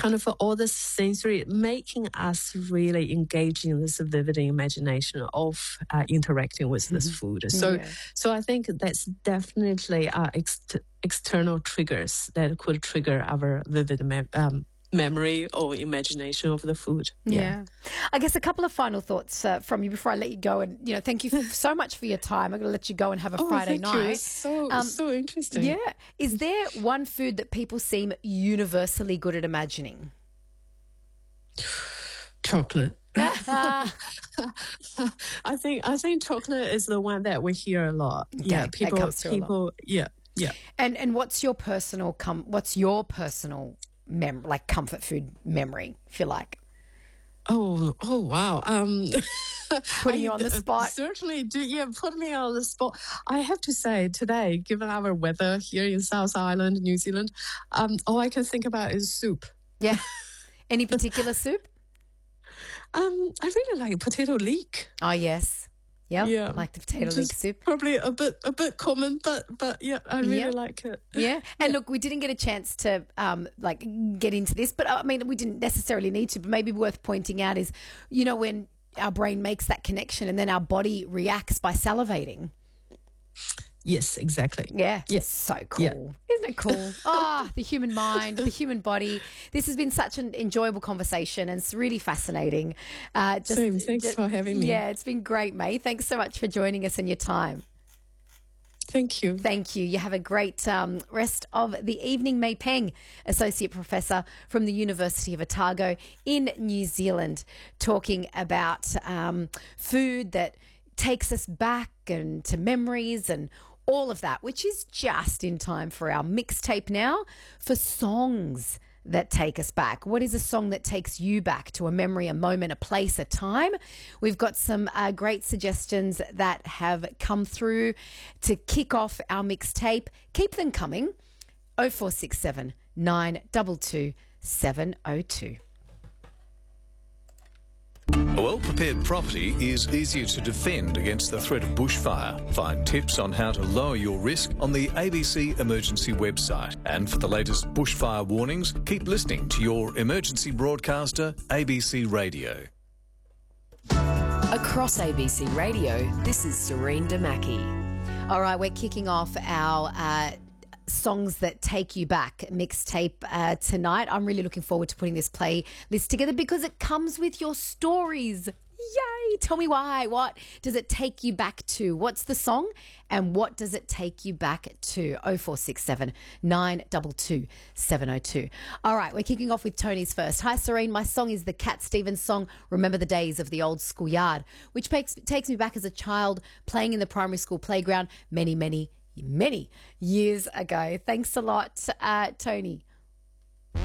kind of all the sensory, making us really engage in this vivid imagination of interacting with this food. So I think that's definitely external triggers that could trigger our vivid memory or imagination of the food. Yeah. I guess a couple of final thoughts from you before I let you go. And, thank you so much for your time. I'm going to let you go and have a Friday night. So interesting. Yeah. Is there one food that people seem universally good at imagining? Chocolate. I think chocolate is the one that we hear a lot. Okay, that comes through a lot. Yeah. And what's your personal comfort food memory, if you like? Oh wow. Putting you on the spot. Certainly do. Yeah, put me on the spot. I have to say today, given our weather here in South Island, New Zealand, all I can think about is soup. Yeah. Any particular soup? I really like potato leek. Oh, yes. Yep. Yeah, I like the potato leek soup. Probably a bit common, but yeah, I really like it. Yeah, and look, we didn't get a chance to get into this, but I mean, we didn't necessarily need to. But maybe worth pointing out is, when our brain makes that connection and then our body reacts by salivating. Yes, exactly. Yeah. Yes. So cool. Yeah. Isn't it cool? The human mind, the human body. This has been such an enjoyable conversation and it's really fascinating. Thanks for having me. Yeah, it's been great, May. Thanks so much for joining us and your time. Thank you. Thank you. You have a great rest of the evening. May Peng, Associate Professor from the University of Otago in New Zealand, talking about food that takes us back and to memories and all of that, which is just in time for our mixtape now for songs that take us back. What is a song that takes you back to a memory, a moment, a place, a time? We've got some great suggestions that have come through to kick off our mixtape. Keep them coming. 0467 922 702. A well-prepared property is easier to defend against the threat of bushfire. Find tips on how to lower your risk on the ABC Emergency website. And for the latest bushfire warnings, keep listening to your emergency broadcaster, ABC Radio. Across ABC Radio, this is Serene Damaki. All right, we're kicking off our songs that take you back mixtape tonight. I'm really looking forward to putting this playlist together because it comes with your stories. Yay! Tell me why. What does it take you back to? What's the song and what does it take you back to? 0467 922 702. All right, we're kicking off with Tony's first. Hi, Serene. My song is the Cat Stevens song, Remember the Days of the Old Schoolyard, which takes me back as a child playing in the primary school playground many years ago. Thanks a lot, Tony.